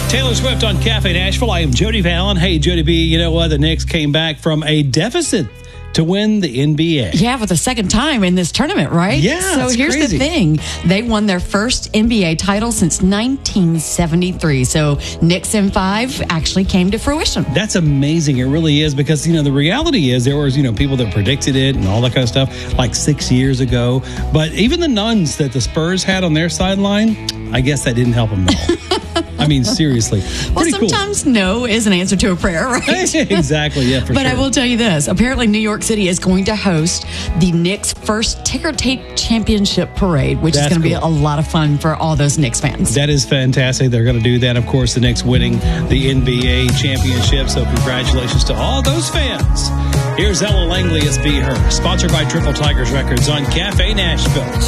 Taylor Swift on Cafe Nashville. I am Jody Fallon. Hey, Jody B, you know what? The Knicks came back from a deficit to win the NBA. Yeah, for the second time in this tournament, right? Yeah, so here's crazy. the thing. They won their first NBA title since 1973. So Knicks in 5 actually came to fruition. That's amazing. It really is because, the reality is there was, people that predicted it and all that kind of stuff like 6 years ago. But even the nuns that the Spurs had on their sideline, I guess that didn't help them at all. I mean, seriously. Well, Pretty sometimes no is an answer to a prayer, right? Exactly, yeah, for But sure. I will tell you this. Apparently, New York City is going to host the Knicks' first ticker tape championship parade, which is That's going to be cool. a lot of fun for all those Knicks fans. That is fantastic. They're going to do that. Of course, the Knicks winning the NBA championship. So congratulations to all those fans. Here's Ella Langley as Be Her, sponsored by Triple Tigers Records on Cafe Nashville.